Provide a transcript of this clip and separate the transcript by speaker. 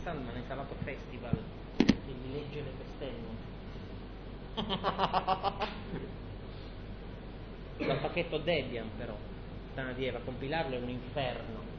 Speaker 1: Sandman è Salato Festival, che vi legge le bestemmie. Dal pacchetto Debian però, puttana di Eva, compilarlo è un inferno.